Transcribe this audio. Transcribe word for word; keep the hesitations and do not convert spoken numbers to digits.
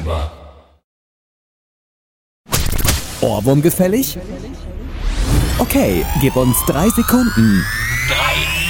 Ohrwurm gefällig? Okay, gib uns drei Sekunden. Drei.